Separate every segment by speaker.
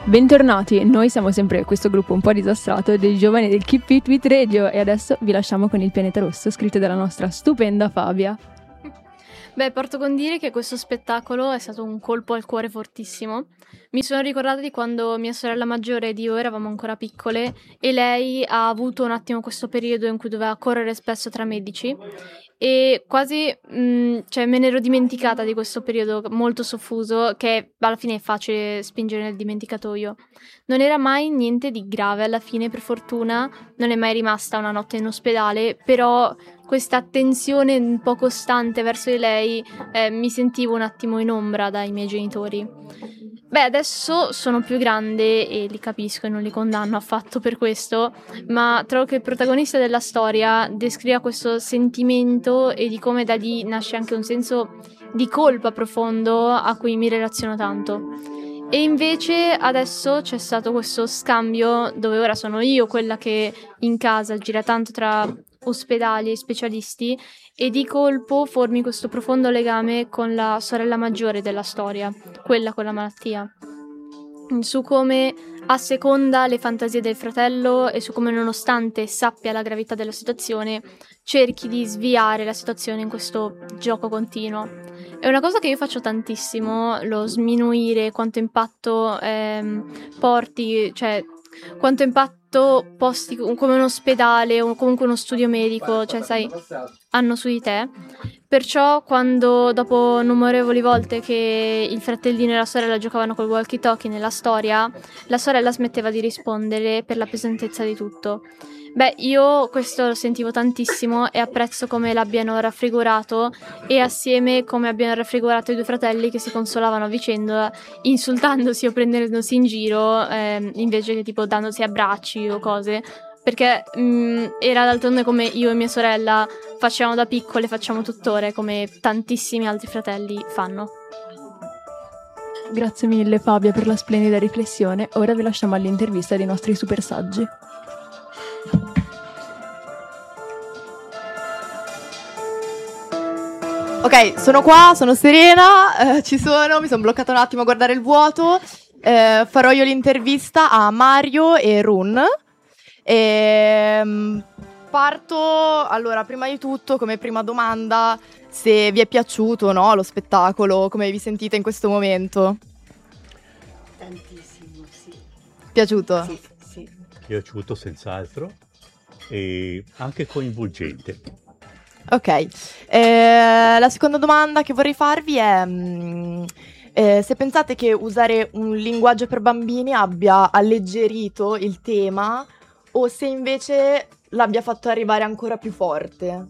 Speaker 1: Bentornati, noi siamo sempre questo gruppo un po' disastrato dei giovani del Keep It With Radio e adesso vi lasciamo con il pianeta rosso scritto dalla nostra stupenda Fabia.
Speaker 2: Beh, parto con dire che questo spettacolo è stato un colpo al cuore fortissimo. Mi sono ricordata di quando mia sorella maggiore ed io eravamo ancora piccole e lei ha avuto un attimo questo periodo in cui doveva correre spesso tra medici e quasi me ne ero dimenticata di questo periodo molto soffuso che alla fine è facile spingere nel dimenticatoio. Non era mai niente di grave alla fine, per fortuna, non è mai rimasta una notte in ospedale, però questa attenzione un po' costante verso di lei mi sentivo un attimo in ombra dai miei genitori. Beh, adesso sono più grande e li capisco e non li condanno affatto per questo, ma trovo che il protagonista della storia descriva questo sentimento e di come da lì nasce anche un senso di colpa profondo a cui mi relaziono tanto. E invece adesso c'è stato questo scambio dove ora sono io quella che in casa gira tanto tra ospedali e specialisti e di colpo formi questo profondo legame con la sorella maggiore della storia, quella con la malattia, su come asseconda le fantasie del fratello e su come, nonostante sappia la gravità della situazione, cerchi di sviare la situazione in questo gioco continuo. È una cosa che io faccio tantissimo, lo sminuire quanto impatto porti, cioè quanto impatto posti come un ospedale o comunque uno studio medico, cioè sai, hanno su di te. Perciò quando dopo innumerevoli volte che il fratellino e la sorella giocavano col walkie-talkie nella storia, la sorella smetteva di rispondere per la pesantezza di tutto. Beh, io questo lo sentivo tantissimo e apprezzo come l'abbiano raffigurato e assieme come abbiano raffigurato i due fratelli che si consolavano a vicenda, insultandosi o prendendosi in giro invece che tipo dandosi abbracci o cose, perché era d'altronde come io e mia sorella facevamo da piccole, facciamo tuttora, come tantissimi altri fratelli fanno.
Speaker 1: Grazie mille Fabia per la splendida riflessione. Ora vi lasciamo all'intervista dei nostri super saggi.
Speaker 3: Ok, sono qua, sono serena, mi sono bloccata un attimo a guardare il vuoto. Farò io l'intervista a Mario e Run. Parto, allora, prima di tutto, come prima domanda, se vi è piaciuto o no lo spettacolo, come vi sentite in questo momento?
Speaker 4: Tantissimo, sì.
Speaker 3: Piaciuto?
Speaker 4: Sì, sì.
Speaker 5: Piaciuto senz'altro e anche coinvolgente.
Speaker 3: Ok, la seconda domanda che vorrei farvi è se pensate che usare un linguaggio per bambini abbia alleggerito il tema o se invece l'abbia fatto arrivare ancora più forte.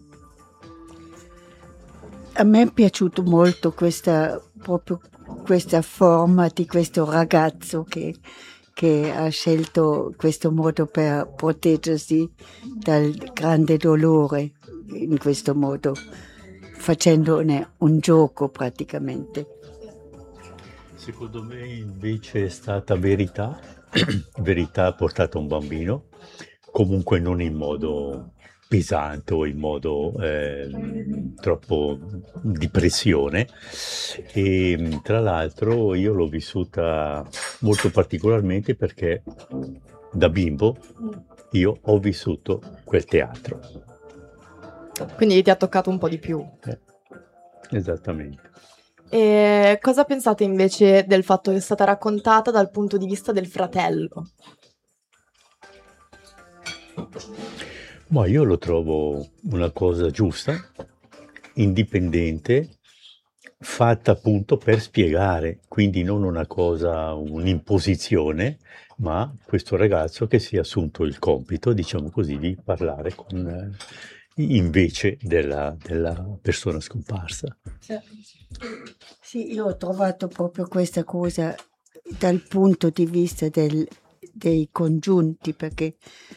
Speaker 4: A me è piaciuto molto proprio questa forma di questo ragazzo che ha scelto questo modo per proteggersi dal grande dolore in questo modo, facendone un gioco praticamente.
Speaker 5: Secondo me invece è stata verità, verità portata a un bambino, comunque non in modo pesante o in modo troppo di pressione, e tra l'altro io l'ho vissuta molto particolarmente perché da bimbo io ho vissuto quel teatro.
Speaker 3: Quindi ti ha toccato un po' di più.
Speaker 5: Esattamente.
Speaker 3: E cosa pensate invece del fatto che è stata raccontata dal punto di vista del fratello?
Speaker 5: Ma io lo trovo una cosa giusta, indipendente, fatta appunto per spiegare, quindi non una cosa, un'imposizione, ma questo ragazzo che si è assunto il compito, diciamo così, di parlare con invece della persona scomparsa.
Speaker 4: Sì, io ho trovato proprio questa cosa dal punto di vista dei congiunti, perché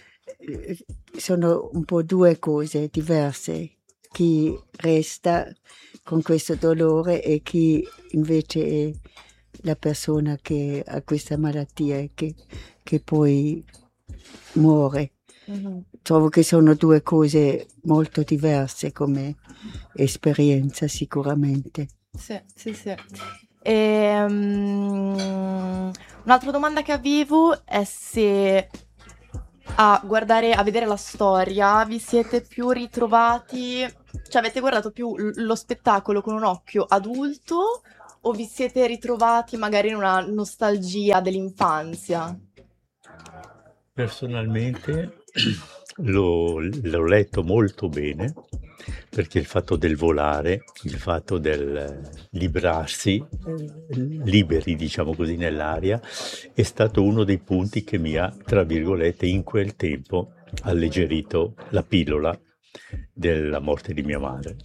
Speaker 4: sono un po' due cose diverse, chi resta con questo dolore e chi invece è la persona che ha questa malattia e che poi muore. Mm-hmm. Trovo che sono due cose molto diverse come esperienza sicuramente.
Speaker 3: Sì. Un'altra domanda che avevo è se a vedere la storia vi siete più ritrovati, cioè avete guardato più lo spettacolo con un occhio adulto o vi siete ritrovati magari in una nostalgia dell'infanzia?
Speaker 5: Personalmente l'ho letto molto bene, perché il fatto del volare, il fatto del librarsi, liberi diciamo così nell'aria, è stato uno dei punti che mi ha, tra virgolette, in quel tempo alleggerito la pillola della morte di mia madre.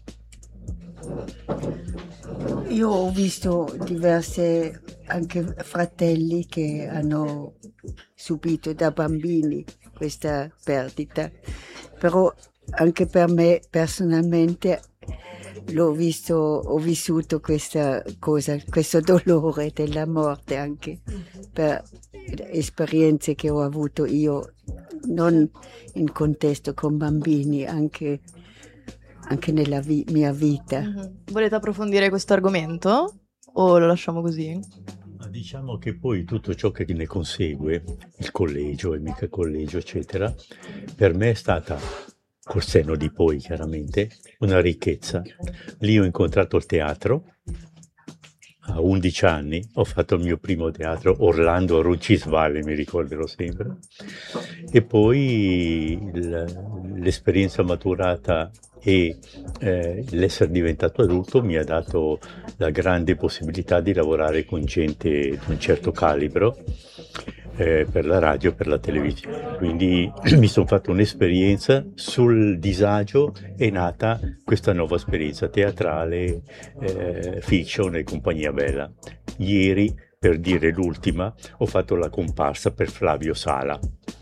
Speaker 4: Io ho visto diverse anche fratelli che hanno subito da bambini questa perdita, però anche per me personalmente ho vissuto questa cosa, questo dolore della morte anche per esperienze che ho avuto io, non in contesto con bambini, anche nella mia vita.
Speaker 3: Volete approfondire questo argomento o lo lasciamo così?
Speaker 5: Diciamo che poi tutto ciò che ne consegue, il collegio, il mica collegio, eccetera, per me è stata, col senno di poi chiaramente, una ricchezza. Lì ho incontrato il teatro, a 11 anni ho fatto il mio primo teatro, Orlando a Roncisvalle, mi ricorderò sempre, e poi l'esperienza maturata e l'essere diventato adulto mi ha dato la grande possibilità di lavorare con gente di un certo calibro per la radio e per la televisione. Quindi mi sono fatto un'esperienza sul disagio, è nata questa nuova esperienza teatrale, fiction e compagnia bella. Ieri, per dire l'ultima, ho fatto la comparsa per Flavio Sala.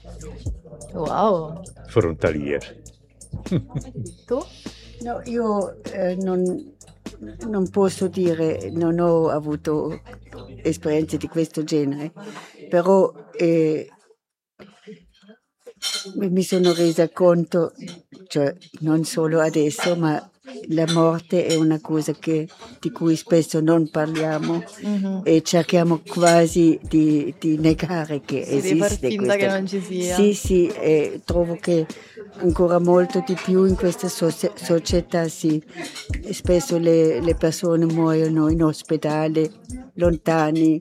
Speaker 3: Wow!
Speaker 5: Frontalier.
Speaker 3: Tu?
Speaker 4: No, io non posso dire, non ho avuto esperienze di questo genere, però mi sono resa conto, cioè non solo adesso, ma la morte è una cosa di cui spesso non parliamo e cerchiamo quasi di negare che esiste.
Speaker 3: Di far finta che non ci sia.
Speaker 4: Sì, e trovo che ancora molto di più in questa società spesso le persone muoiono in ospedale, lontani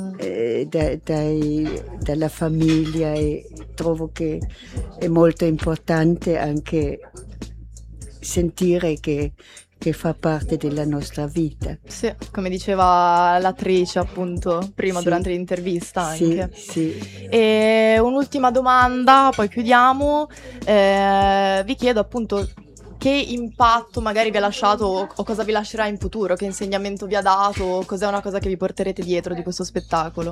Speaker 4: dalla famiglia, e trovo che è molto importante anche sentire che fa parte della nostra vita.
Speaker 3: Sì, come diceva l'attrice appunto prima, sì, durante l'intervista anche.
Speaker 4: Sì.
Speaker 3: E un'ultima domanda, poi chiudiamo. Vi chiedo appunto che impatto magari vi ha lasciato o cosa vi lascerà in futuro, che insegnamento vi ha dato, cos'è una cosa che vi porterete dietro di questo spettacolo?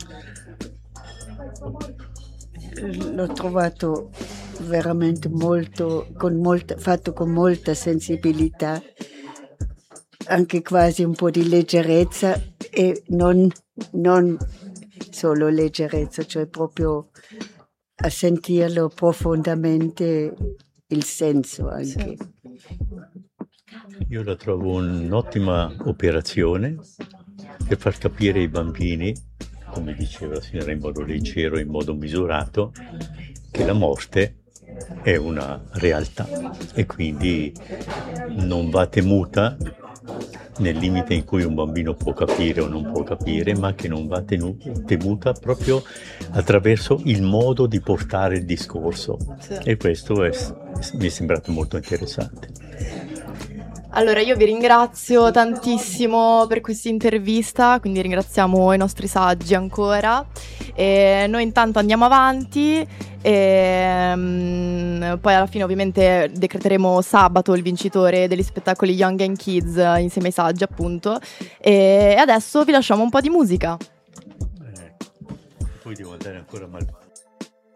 Speaker 4: L'ho trovato veramente fatto con molta sensibilità, anche quasi un po' di leggerezza, e non solo leggerezza, cioè proprio a sentirlo profondamente il senso anche. Sì.
Speaker 5: Io la trovo un'ottima operazione per far capire ai bambini, come diceva la signora, in modo leggero, in modo misurato, che la morte è una realtà e quindi non va temuta nel limite in cui un bambino può capire o non può capire, ma che non va temuta proprio attraverso il modo di portare il discorso. Sì. E questo mi è sembrato molto interessante.
Speaker 3: Allora, io vi ringrazio tantissimo per questa intervista, quindi ringraziamo i nostri saggi ancora. E noi intanto andiamo avanti e poi alla fine ovviamente decreteremo sabato il vincitore degli spettacoli Young and Kids insieme ai saggi appunto. E adesso vi lasciamo un po' di musica.
Speaker 5: Poi devo andare ancora a Malpensa.